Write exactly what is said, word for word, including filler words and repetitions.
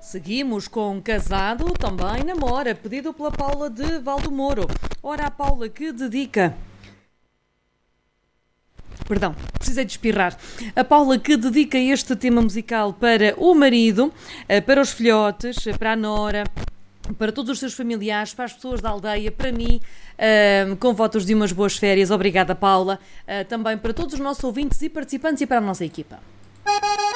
Seguimos com Casado, também namora, pedido pela Paula de Valdemoro. Ora, a Paula que dedica... Perdão, precisei de espirrar. A Paula que dedica este tema musical para o marido, para os filhotes, para a nora, para todos os seus familiares, para as pessoas da aldeia, para mim, com votos de umas boas férias. Obrigada, Paula. Também para todos os nossos ouvintes e participantes e para a nossa equipa.